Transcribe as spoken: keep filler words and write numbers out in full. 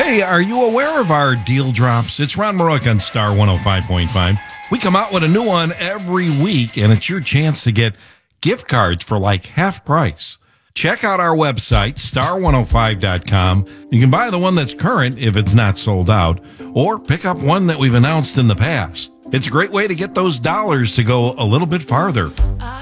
Hey, are you aware of our deal drops? It's Ron Maroik on Star one oh five point five. We come out with a new one every week, and it's your chance to get gift cards for like half price. Check out our website, star one oh five dot com. You can buy the one that's current if it's not sold out, or pick up one that we've announced in the past. It's a great way to get those dollars to go a little bit farther.